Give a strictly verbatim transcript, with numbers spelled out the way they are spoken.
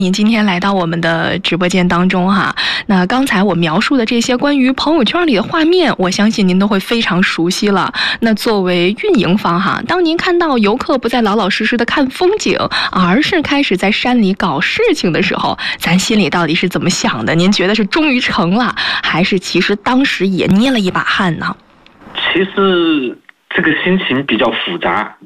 您今天来到我们的直播间当中哈，那刚才我描述的这些关于朋友圈里的画面，我相信您都会非常熟悉了。那作为运营方哈，当您看到游客不再老老实实的看风景，而是开始在山里搞事情的时候，咱心里到底是怎么想的？您觉得是终于成了，还是其实当时也捏了一把汗呢？ 其实这个心情比较复杂。